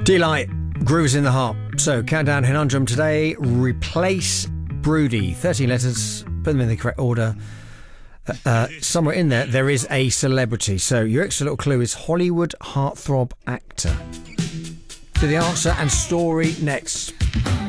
Delight, Grooves in the Heart. So, Countdown Conundrum today, replace Broody. 13 letters, put them in the correct order. Somewhere in there is a celebrity. So, your extra little clue is Hollywood heartthrob actor. To the answer and story next.